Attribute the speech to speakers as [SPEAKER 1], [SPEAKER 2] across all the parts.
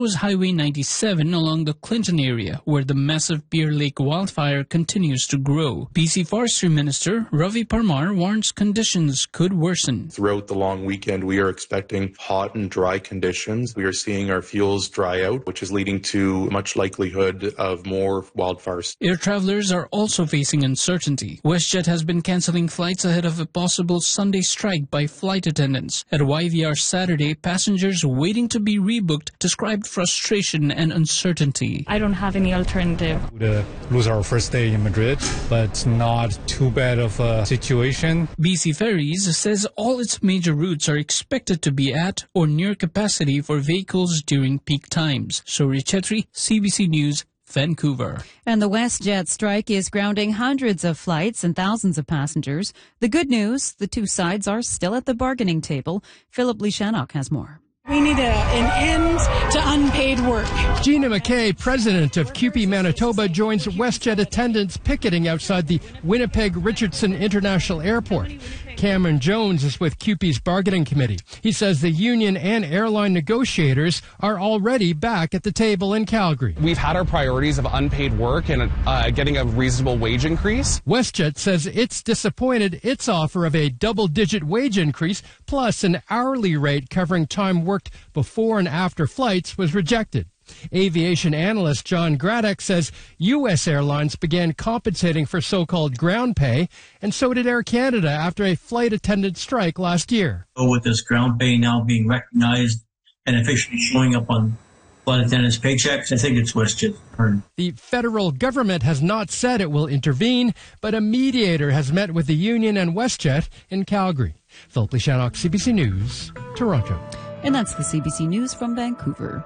[SPEAKER 1] was Highway 97 along the Clinton area, where the massive Bear Lake wildfire continues to grow. BC Forestry Minister Ravi Parmar warns conditions could worsen.
[SPEAKER 2] Throughout the long weekend, we are expecting hot and dry conditions. We are seeing our fuels dry out, which is leading to much likelihood of more wildfires.
[SPEAKER 1] Air travelers are also facing uncertainty. WestJet has been cancelling flights ahead of a possible Sunday strike by flight attendants. At YVR Saturday, passengers waiting to be rebooked described frustration and uncertainty.
[SPEAKER 3] I don't have any alternative.
[SPEAKER 4] We lose our first day in Madrid, but not too bad of a situation.
[SPEAKER 1] BC Ferries says all its major routes are expected to be at or near capacity for vehicles during peak times. Sori Chetri, CBC News, Vancouver.
[SPEAKER 5] And the WestJet strike is grounding hundreds of flights and thousands of passengers. The good news, the two sides are still at the bargaining table. Philip Lishanok has more.
[SPEAKER 6] We need an end to unpaid work.
[SPEAKER 7] Gina McKay, president of CUPE Manitoba, joins WestJet attendants picketing outside the Winnipeg-Richardson International Airport. Cameron Jones is with CUPE's bargaining committee. He says the union and airline negotiators are already back at the table in Calgary.
[SPEAKER 8] We've had our priorities of unpaid work and getting a reasonable wage increase.
[SPEAKER 7] WestJet says it's disappointed its offer of a double-digit wage increase plus an hourly rate covering time worked before and after flights was rejected. Aviation analyst John Gradek says U.S. airlines began compensating for so-called ground pay, and so did Air Canada after a flight attendant strike last year.
[SPEAKER 9] With this ground pay now being recognized and officially showing up on flight attendants' paychecks, I think it's WestJet's turn.
[SPEAKER 7] The federal government has not said it will intervene, but a mediator has met with the union and WestJet in Calgary. Philip Lishanok, CBC News, Toronto.
[SPEAKER 5] And that's the CBC News from Vancouver.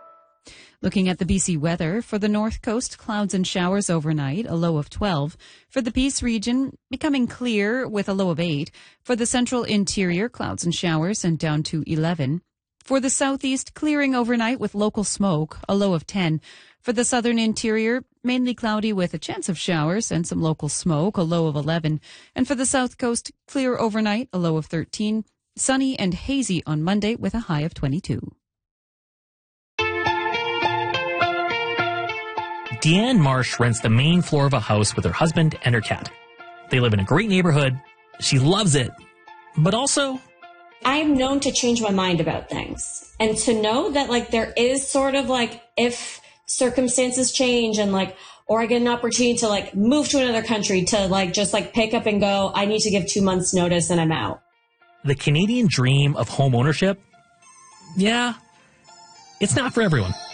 [SPEAKER 5] Looking at the BC weather, for the North Coast, clouds and showers overnight, a low of 12. For the Peace region, becoming clear with a low of 8. For the Central Interior, clouds and showers and down to 11. For the Southeast, clearing overnight with local smoke, a low of 10. For the Southern Interior, mainly cloudy with a chance of showers and some local smoke, a low of 11. And for the South Coast, clear overnight, a low of 13. Sunny and hazy on Monday with a high of 22.
[SPEAKER 10] Deanne Marsh rents the main floor of a house with her husband and her cat. They live in a great neighborhood. She loves it. But also,
[SPEAKER 11] I'm known to change my mind about things. And to know that, like, there is sort of, like, if circumstances change and, like, or I get an opportunity to, like, move to another country to, like, just, like, pick up and go, I need to give 2 months notice and I'm out.
[SPEAKER 10] the Canadian dream of home ownership, yeah, it's not for everyone.